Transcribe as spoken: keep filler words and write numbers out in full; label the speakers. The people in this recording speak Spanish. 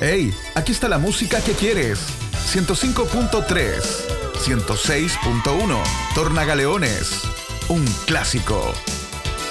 Speaker 1: Hey, aquí está la música que quieres. ciento cinco punto tres, ciento seis punto uno, Tornagaleones, un clásico.